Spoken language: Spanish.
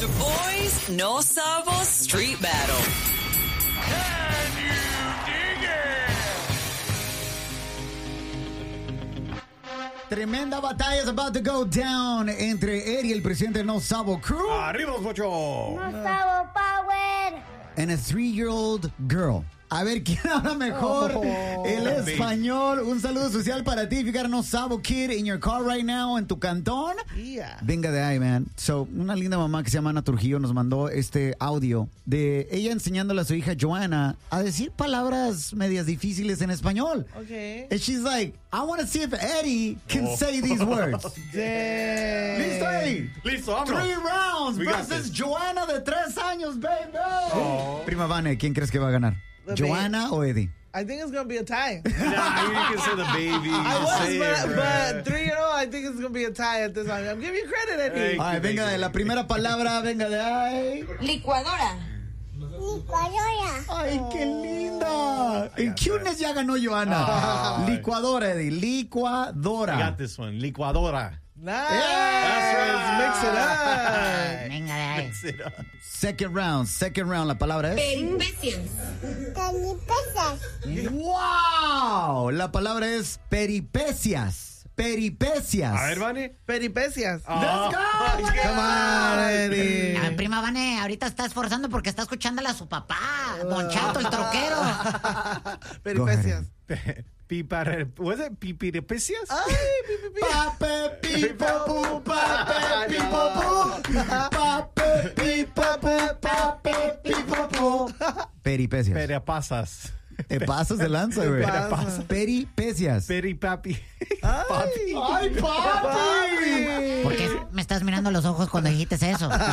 The Boys No Sabo Street Battle. Can you dig it? Tremenda batalla is about to go down entre Eddie, el presidente del No Sabo Crew, ¡Arriba, Pocho! No Sabo Power. and a 3-year-old girl. A ver, ¿quién habla mejor el español? Un saludo especial para ti. If you got a No Sabo kid in your car right now, en tu cantón, venga de ahí, man. So, una linda mamá que se llama Ana Trujillo nos mandó este audio de ella enseñándole a su hija Joanna a decir palabras medias difíciles en español. Okay. And she's like, I want to see if Eddie can say these words. Damn. ¿Listo, Eddie? Listo, vámonos. 3 rounds We got versus this. Joanna de 3 años, baby. Prima Vane, ¿quién crees que va a ganar? The ¿Joanna o Eddie? I think it's going to be a tie. Nah, you can say the baby. But 3-year-old, I think it's going to be a tie at this time. I'm giving you credit, Eddie. Ay, venga de la primera palabra, venga de ahí. Licuadora. Ay, qué linda. En cuteness ya ganó Joanna. Licuadora, Eddie. I Licuadora. got this one. Licuadora. Nice. That's right. Mix it up. Venga de ahí. Mix it up. Second round. La palabra es. Peripecias. ¡Wow! La palabra es peripecias. Peripecias. A ver, Vane. Peripecias. Let's go. Come on, Eddie. A ver, prima Vane, ahorita está esforzando porque está escuchándole a su papá, Don Chato, el troquero. Peripecias. Was it pipiripecias? Ay, Pape, pipo, pu, pape, pipo, pu. Pape, pipo, pu, pape, pipo, pu. Peripecias. Peripasas. Te pasas de lanza, güey. pasa? Peripecias. Peripapi. Ay, ¡Ay, papi! ¿Por qué me estás mirando a los ojos cuando dijiste eso?